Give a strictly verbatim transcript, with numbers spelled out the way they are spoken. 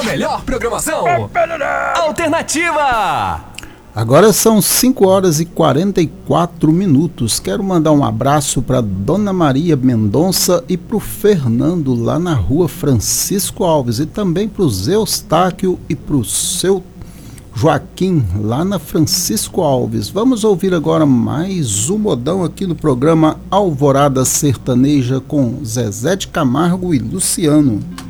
melhor programação alternativa. Agora são cinco horas e quarenta e quatro minutos. Quero mandar um abraço para Dona Maria Mendonça e para o Fernando lá na rua Francisco Alves, e também para o Zé Eustáquio e para o seu Joaquim lá na Francisco Alves. Vamos ouvir agora mais um modão aqui no programa Alvorada Sertaneja com Zezé de Camargo e Luciano.